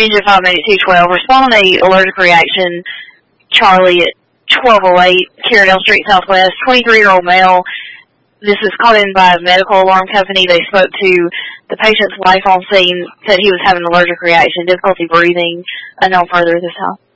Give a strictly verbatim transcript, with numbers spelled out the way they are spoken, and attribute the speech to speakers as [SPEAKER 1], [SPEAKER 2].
[SPEAKER 1] Engine five eight two twelve. Respond on a allergic reaction, Charlie at twelve oh eight, Carroll Street Southwest, twenty-three-year-old male. This is called in by a medical alarm company. They spoke to the patient's wife on scene, said he was having an allergic reaction, difficulty breathing, unknown further at this time.